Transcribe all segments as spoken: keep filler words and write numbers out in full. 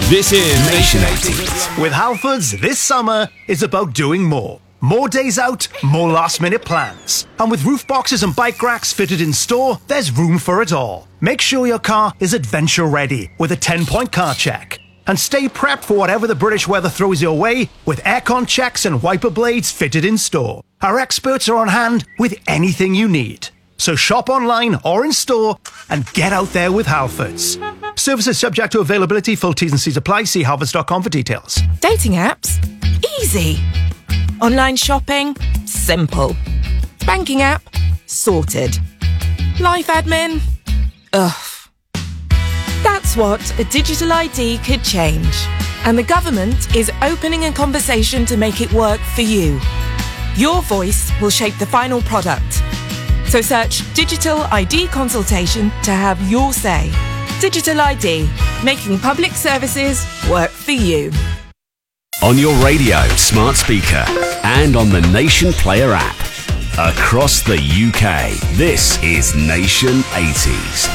This is Nation eighties. With Halfords, this summer is about doing more. More days out, more last-minute plans. And with roof boxes and bike racks fitted in store, there's room for it all. Make sure your car is adventure-ready with a ten-point car check. And stay prepped for whatever the British weather throws your way with aircon checks and wiper blades fitted in store. Our experts are on hand with anything you need. So shop online or in store and get out there with Halfords. Services subject to availability. Full T's and C's apply. See halfords dot com for details. Dating apps? Easy. Online shopping? Simple. Banking app? Sorted. Life admin? Ugh. That's what a digital I D could change. And the government is opening a conversation to make it work for you. Your voice will shape the final product. So search Digital I D Consultation to have your say. Digital I D, making public services work for you. On your radio, smart speaker, and on the Nation Player app. Across the U K, this is Nation eighties.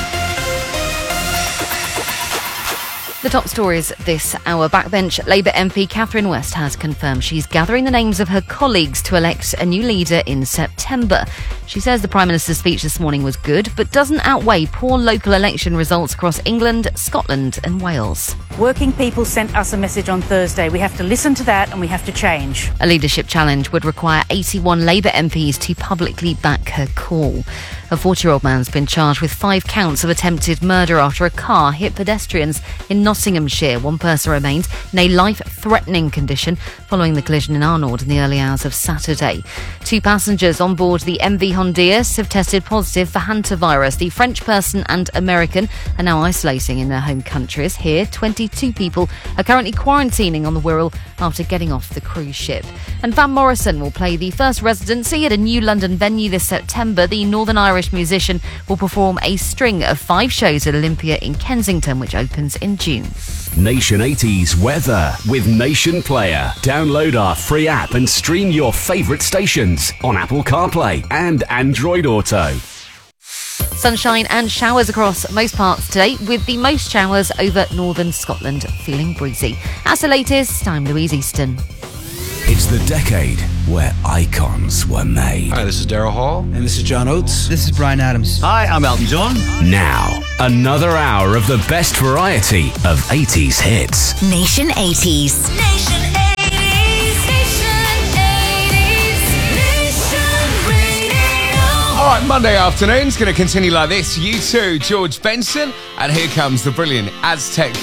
The top stories this hour. Backbench Labour M P Catherine West has confirmed she's gathering the names of her colleagues to elect a new leader in September. She says the Prime Minister's speech this morning was good, but doesn't outweigh poor local election results across England, Scotland and Wales. Working people sent us a message on Thursday. We have to listen to that and we have to change. A leadership challenge would require eighty-one Labour M Ps to publicly back her call. A forty-year-old man's been charged with five counts of attempted murder after a car hit pedestrians in Nottinghamshire. One person remains in a life-threatening condition following the collision in Arnold in the early hours of Saturday. Two passengers on board the M V Honduras have tested positive for hantavirus. The French person and American are now isolating in their home countries. Here, twenty-two people are currently quarantining on the Wirral after getting off the cruise ship. And Van Morrison will play the first residency at a new London venue this September. The Northern Irish musician will perform a string of five shows at Olympia in Kensington, which opens in June. Nation eighties weather with Nation Player. Download our free app and stream your favourite stations on Apple CarPlay and Android Auto. Sunshine and showers across most parts today, with the most showers over northern Scotland, feeling breezy. That's the latest. I'm Louise Easton. It's the decade where icons were made. Hi, this is Daryl Hall. And this is John Oates. This is Bryan Adams. Hi, I'm Elton John. Now, another hour of the best variety of eighties hits. Nation eighties. Nation eighties. Nation eighties. Nation Radio. All right, Monday afternoon's going to continue like this. You too, George Benson. And here comes the brilliant Aztec